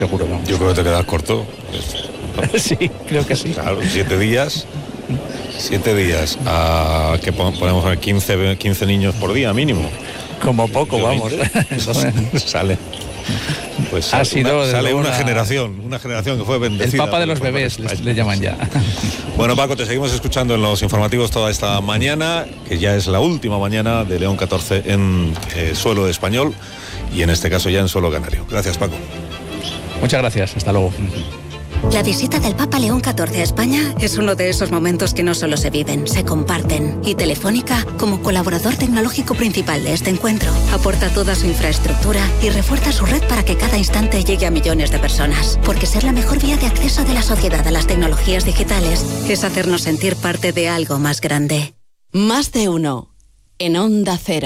Seguro, vamos. Yo creo que te quedas corto. Sí, creo que sí. Claro, 7 días. 7 días. Que podemos ver 15 niños por día mínimo. Como poco, vamos. Sale. Pues sale una generación que fue bendecida. El papa de los bebés le llaman ya. Bueno, Paco, te seguimos escuchando en los informativos toda esta mañana, que ya es la última mañana de León 14 en suelo español y en este caso ya en suelo canario. Gracias, Paco. Muchas gracias, hasta luego. La visita del Papa León XIV a España es uno de esos momentos que no solo se viven, se comparten. Y Telefónica, como colaborador tecnológico principal de este encuentro, aporta toda su infraestructura y refuerza su red para que cada instante llegue a millones de personas. Porque ser la mejor vía de acceso de la sociedad a las tecnologías digitales es hacernos sentir parte de algo más grande. Más de uno, en Onda Cero.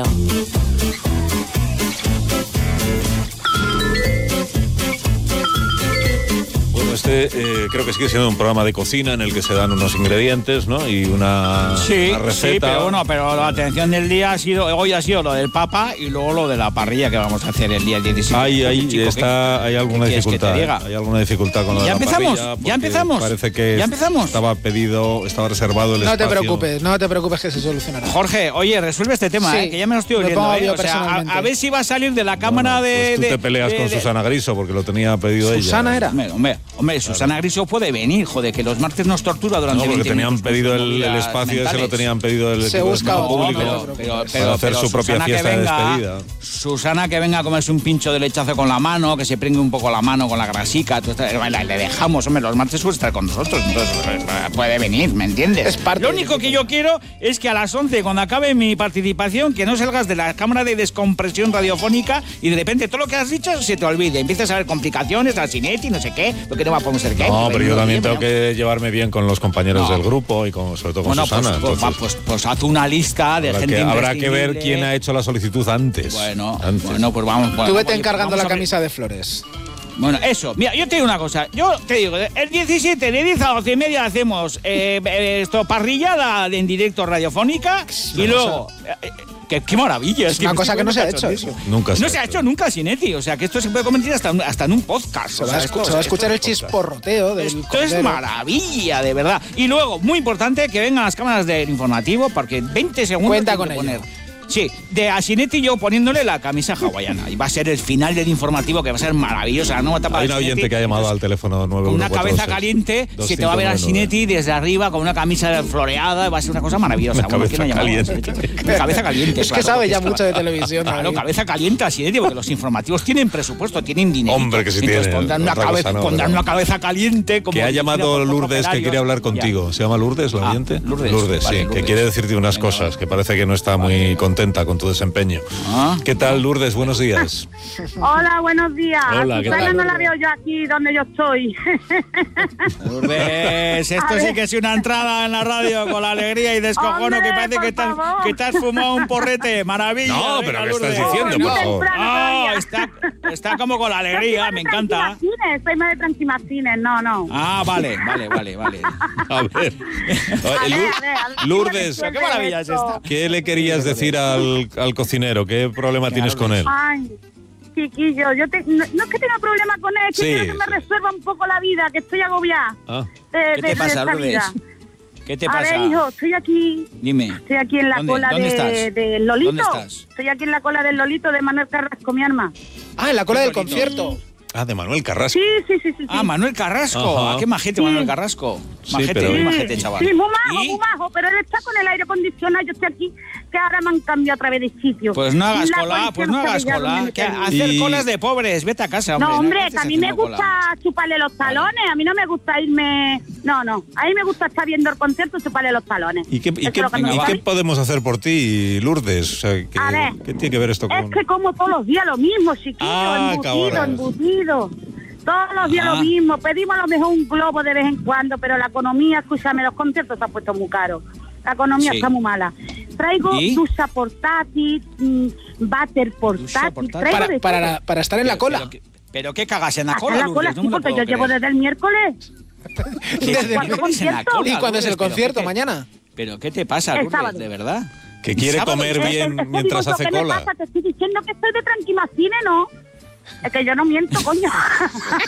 Creo que sigue siendo un programa de cocina en el que se dan unos ingredientes, ¿no? Y una receta. Sí, pero la atención del día hoy ha sido lo del Papa y luego lo de la parrilla que vamos a hacer el día 17. Hay alguna dificultad. Hay alguna dificultad con lo de la parrilla. ¿Ya empezamos? Parece que estaba reservado el espacio. No te preocupes que se solucionará. Jorge, oye, resuelve este tema, que ya me lo estoy oliendo. O sea, a ver si va a salir de la cámara pues tú te peleas con Susana Griso porque lo tenía pedido ella. ¿Susana era? Hombre, Susana Griso puede venir, joder, que los martes nos tortura durante 20 tenían minutos. Pedido el espacio ese lo tenían pedido el equipo de público para hacer su propia fiesta de despedida. Susana que venga a comerse un pincho de lechazo con la mano, que se pringue un poco la mano con la grasica, le dejamos, hombre, los martes suele estar con nosotros, entonces puede venir, ¿me entiendes? Lo único que yo quiero es que a las 11, cuando acabe mi participación, que no salgas de la cámara de descompresión radiofónica y de repente todo lo que has dicho se te olvide, empiezas a ver complicaciones, la sinetti, no sé qué, lo que no va a poder ser qué. No, pero yo también tengo que llevarme bien con los compaños del grupo y sobre todo con Susana. Pues haz una lista de gente habrá que ver quién ha hecho la solicitud antes. Bueno, pues vamos. Tú vete encargando la camisa de flores. Bueno, eso. Mira, yo te digo una cosa. Yo te digo, el 17 de 10 a 12:30 hacemos parrillada en directo radiofónica y luego... ¡Qué maravilla! Es una cosa que no se ha hecho. Nunca se ha hecho nunca, Sinetti. O sea, que esto se puede convertir hasta en un podcast. Se va a escuchar el chisporroteo del Esto es maravilla, de verdad. Y luego, muy importante, que vengan las cámaras del informativo, porque 20 segundos... Cuenta con ello. Sí, de Asinetti y yo poniéndole la camisa hawaiana. Y va a ser el final del informativo, que va a ser maravillosa. ¿No? Hay un oyente que ha llamado al teléfono 914. Con una cabeza caliente, se te va a ver a Asinetti desde arriba con una camisa floreada. Va a ser una cosa maravillosa. Cabeza caliente. Es que sabe ya mucho de televisión. Claro, cabeza caliente Asinetti, porque los informativos tienen presupuesto, tienen dinero. Hombre, que sí tienen. Pondrán una cabeza caliente. Que ha llamado Lourdes, que quiere hablar contigo. ¿Se llama Lourdes, la oyente? Lourdes, sí, Lourdes. Que quiere decirte unas cosas, que parece que no está muy contenta con tu desempeño. ¿Qué tal, Lourdes? Buenos días. Hola, buenos días. Hola, ¿qué tal? No la veo yo aquí donde yo estoy. Lourdes, esto sí que es una entrada en la radio con la alegría y descojono. Hombre, que parece que te has fumado un porrete. Maravilla. No, venga, pero ¿qué Lourdes. estás diciendo, por favor? Está como con la alegría, me encanta. Soy más de Tranquimacines, no. Vale. A ver. Lourdes, ¿Qué maravilla es esta? ¿Qué le querías decir al cocinero? ¿Qué problema tienes con él? Ay, chiquillo, no es que tenga problema con él, es que quiero que me resuelva un poco la vida, que estoy agobiada. ¿Qué te pasa, Lourdes? ¿Qué te pasa? A ver, hijo, estoy aquí. Dime. Estoy aquí en la cola del Lolito. ¿Dónde estás? Estoy aquí en la cola del Lolito de Manuel Carrasco, mi arma. En la cola del concierto. De Manuel Carrasco. Sí. Manuel Carrasco. Qué majete, Manuel Carrasco. Majete, chaval. Sí, muy majo, pero él está con el aire acondicionado. Yo estoy aquí, que ahora me han cambiado otra vez de sitio. Pues no hagas cola. Hacer colas de pobres. Vete a casa, hombre. No, hombre, que a mí me gusta chuparle los talones. A mí no me gusta irme... No. A mí me gusta estar viendo el concierto y chuparle los talones. ¿Y qué podemos hacer por ti, Lourdes? O sea, ¿qué tiene que ver esto con...? Es que como todos los días lo mismo, chiquillo. Embutido. Todos los días lo mismo. Pedimos a lo mejor un globo de vez en cuando, pero la economía, escúchame, los conciertos se han puesto muy caros. La economía está muy mala. Traigo ducha portátil, váter portátil. Para estar en la cola. ¿Pero qué cagas en la cola, Lourdes? En la cola, sí, porque yo llevo desde el miércoles. ¿Y cuándo es el concierto? ¿Mañana? ¿Pero qué te pasa, Lourdes? ¿De verdad? Que quiere comer bien mientras hace cola. Te estoy diciendo que estoy de Tranquimacines, ¿no? Es que yo no miento, coño.